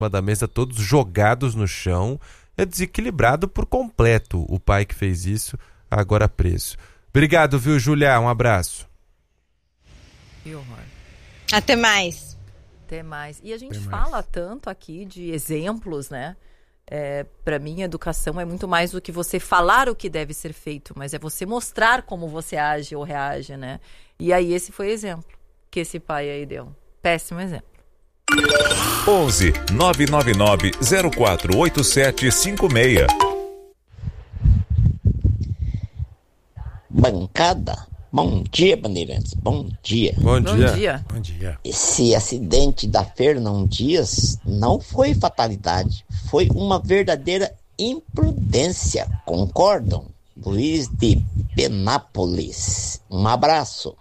da mesa, todos jogados no chão. É desequilibrado por completo o pai que fez isso, agora preso. Obrigado, viu, Júlia? Um abraço. Que horror. Até mais. Até mais. E a gente fala tanto aqui de exemplos, né? Para mim, a educação é muito mais do que você falar o que deve ser feito, mas é você mostrar como você age ou reage, né? E aí esse foi o exemplo que esse pai aí deu. Péssimo exemplo. 11 999 048756. Bancada. Bom dia, Bandeirantes. Bom dia. Bom dia. Bom dia. Esse acidente da Fernão Dias não foi fatalidade, foi uma verdadeira imprudência. Concordam? Luiz de Penápolis. Um abraço.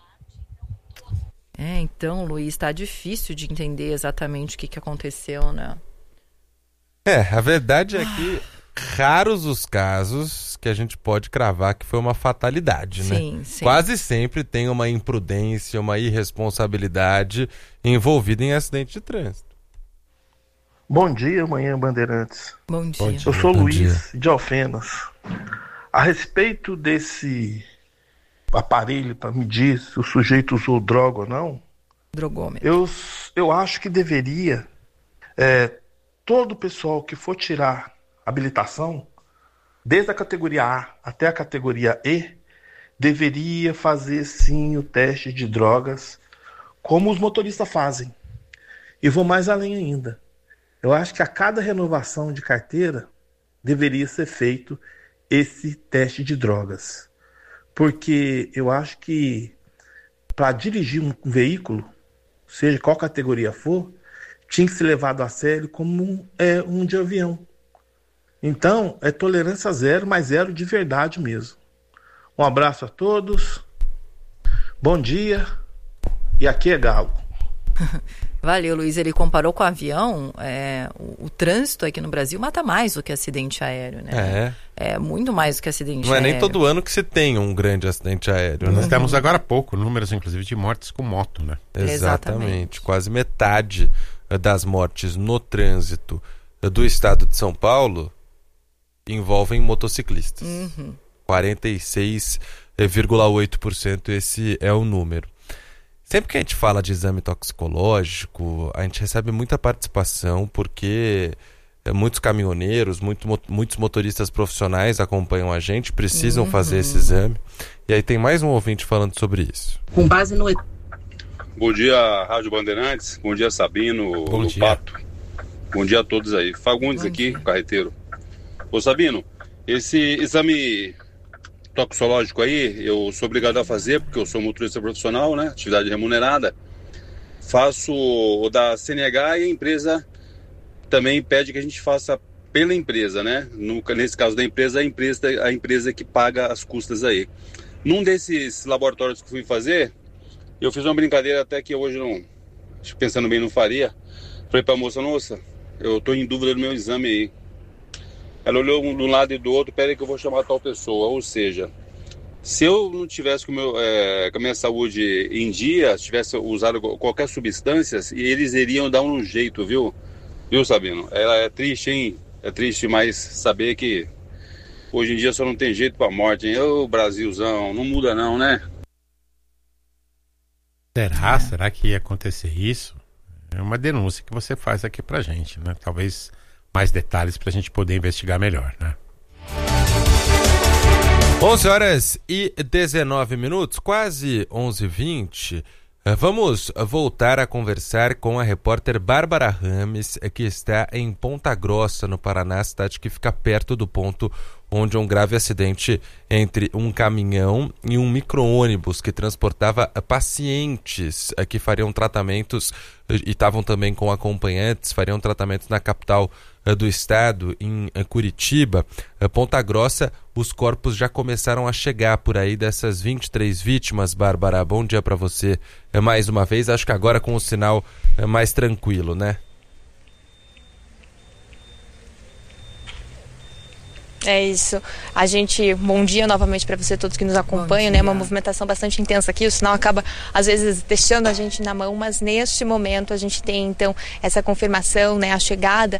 Então, Luiz, tá difícil de entender exatamente o que aconteceu, né? A verdade é que raros os casos que a gente pode cravar que foi uma fatalidade, né? Sim. Quase sempre tem uma imprudência, uma irresponsabilidade envolvida em acidente de trânsito. Bom dia, manhã Bandeirantes. Bom dia. Eu sou Luiz de Alfenas. A respeito desse aparelho para medir se o sujeito usou droga ou não, Drogômetro. eu acho que deveria todo o pessoal que for tirar habilitação, desde a categoria A até a categoria E, deveria fazer sim o teste de drogas como os motoristas fazem. E vou mais além ainda. Eu acho que a cada renovação de carteira deveria ser feito esse teste de drogas. Porque eu acho que para dirigir um veículo, seja qual categoria for, tinha que ser levado a sério como um de avião. Então, é tolerância zero, mas zero de verdade mesmo. Um abraço a todos, bom dia, e aqui é Galo. Valeu, Luiz. Ele comparou com o avião. O trânsito aqui no Brasil mata mais do que acidente aéreo, né? É muito mais do que acidente aéreo. Não é nem todo ano que se tem um grande acidente aéreo, né? Nós temos agora há pouco números, inclusive, de mortes com moto, né? Exatamente. Quase metade das mortes no trânsito do estado de São Paulo envolvem motociclistas. 46,8%, esse é o número. Sempre que a gente fala de exame toxicológico, a gente recebe muita participação, porque muitos caminhoneiros, muitos motoristas profissionais acompanham a gente, precisam fazer esse exame. E aí tem mais um ouvinte falando sobre isso. Com base no... Bom dia, Rádio Bandeirantes. Bom dia, Sabino. Bom dia. Pato. Bom dia a todos aí. Fagundes aqui, carreteiro. Ô, Sabino, esse exame toxicológico aí, eu sou obrigado a fazer, porque eu sou motorista profissional, né? Atividade remunerada. Faço o da CNH e a empresa também pede que a gente faça pela empresa, né? Nesse caso da empresa, a empresa que paga as custas aí. Num desses laboratórios que fui fazer, eu fiz uma brincadeira até que hoje não, pensando bem, não faria. Falei pra moça, eu tô em dúvida do meu exame aí. Ela olhou de um lado e do outro, peraí que eu vou chamar tal pessoa. Ou seja, se eu não tivesse com a minha saúde em dia, se tivesse usado qualquer substância, eles iriam dar um jeito, viu? Viu, Sabino? Ela é triste, hein? É triste, mas saber que hoje em dia só não tem jeito pra morte, hein? Ô, Brasilzão, não muda não, né? Será que ia acontecer isso? É uma denúncia que você faz aqui pra gente, né? Talvez mais detalhes pra gente poder investigar melhor, né? 11h19, quase 11h20. Vamos voltar a conversar com a repórter Bárbara Rames, que está em Ponta Grossa, no Paraná, cidade que fica perto do ponto onde um grave acidente entre um caminhão e um micro-ônibus que transportava pacientes que fariam tratamentos e estavam também com acompanhantes, fariam tratamentos na capital do estado, em Curitiba. Ponta Grossa, os corpos já começaram a chegar por aí dessas 23 vítimas. Bárbara, bom dia para você mais uma vez, acho que agora com o sinal mais tranquilo, né? É isso. Bom dia novamente para você todos que nos acompanham, né? Uma movimentação bastante intensa aqui, o sinal acaba às vezes deixando a gente na mão, mas neste momento a gente tem então essa confirmação, né? A chegada